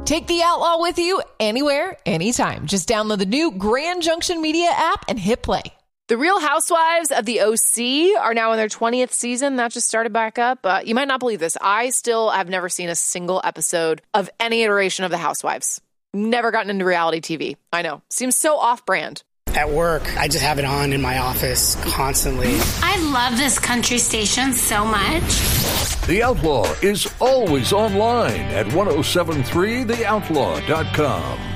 Take The Outlaw with you anywhere, anytime. Just download the new Grand Junction Media app and hit play. The Real Housewives of the OC are now in their 20th season. That just started back up. You might not believe this. I still have never seen a single episode of any iteration of The Housewives. Never gotten into reality TV. I know. Seems so off-brand. At work, I just have it on in my office constantly. I love this country station so much. The Outlaw is always online at 1073theoutlaw.com.